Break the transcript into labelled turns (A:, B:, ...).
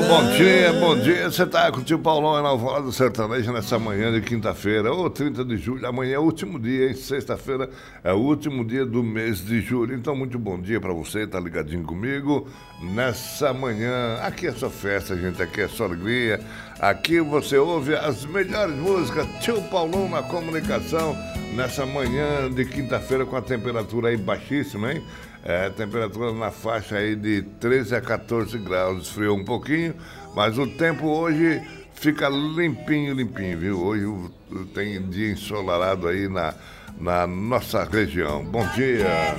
A: bom dia. Você tá com o tio Paulão na Alvorada do Sertanejo nessa manhã de quinta-feira, ou 30 de julho. Amanhã é o último dia, hein? Sexta-feira é o último dia do mês de julho. Então, muito bom dia pra você, tá ligadinho comigo nessa manhã. Aqui é só festa, gente, aqui é só alegria. Aqui você ouve as melhores músicas. Tio Paulão na comunicação nessa manhã de quinta-feira com a temperatura aí baixíssima, hein? Temperatura na faixa aí de 13 a 14 graus, esfriou um pouquinho, mas o tempo hoje fica limpinho, viu? Hoje tem dia ensolarado aí na nossa região. Bom dia!